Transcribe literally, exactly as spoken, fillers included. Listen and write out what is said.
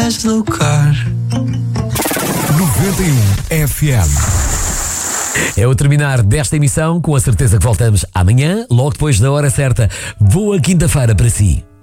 deslocar. noventa e um F M. É o terminar desta emissão, com a certeza que voltamos amanhã, logo depois da hora certa. Boa quinta-feira para si.